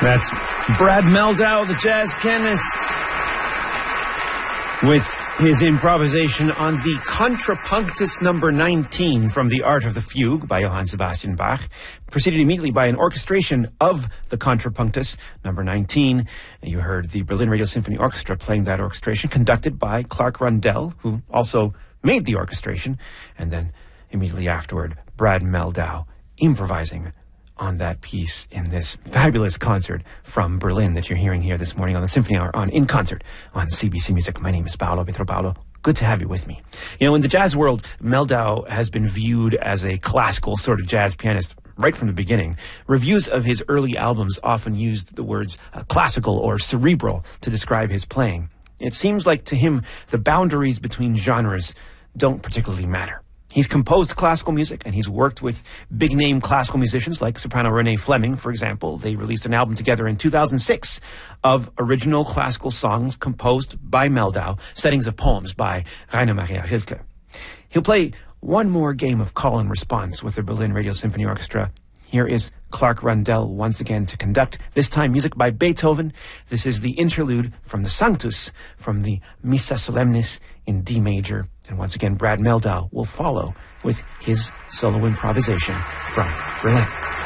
That's Brad Mehldau, the jazz pianist, with his improvisation on the Contrapunctus number 19 from The Art of the Fugue by Johann Sebastian Bach, preceded immediately by an orchestration of the Contrapunctus number 19. You heard the Berlin Radio Symphony Orchestra playing that orchestration, conducted by Clark Rundell, who also made the orchestration, and then immediately afterward, Brad Mehldau improvising on that piece in this fabulous concert from Berlin that you're hearing here this morning on the Symphony Hour on In Concert on CBC Music. My name is Paolo Pietro. Good to have you with me. You know, in the jazz world, Mehldau has been viewed as a classical sort of jazz pianist right from the beginning. Reviews of his early albums often used the words classical or cerebral to describe his playing. It seems like to him the boundaries between genres don't particularly matter. He's composed classical music, and he's worked with big-name classical musicians like soprano Renee Fleming, for example. They released an album together in 2006 of original classical songs composed by Mehldau, settings of poems by Rainer Maria Rilke. He'll play one more game of call and response with the Berlin Radio Symphony Orchestra. Here is Clark Rundell once again to conduct, this time music by Beethoven. This is the interlude from the Sanctus, from the Missa Solemnis in D major. And once again, Brad Mehldau will follow with his solo improvisation from Berlin.